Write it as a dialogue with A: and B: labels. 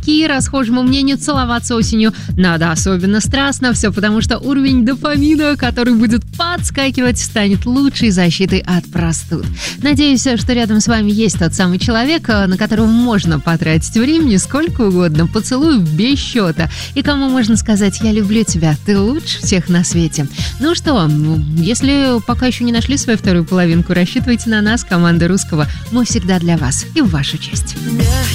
A: вопреки расхожему мнению, целоваться осенью надо особенно страстно. Все потому, что уровень дофамина, который будет подскакивать, станет лучшей защитой от простуд. Надеюсь, что рядом с вами есть тот самый человек, на которого можно потратить времени сколько угодно, поцелуй без счета, и кому можно сказать: «Я люблю тебя, ты лучше всех на свете». Ну что, если пока еще не нашли свою вторую половинку, рассчитывайте на нас, команда Русского. Мы всегда для вас и в вашу честь.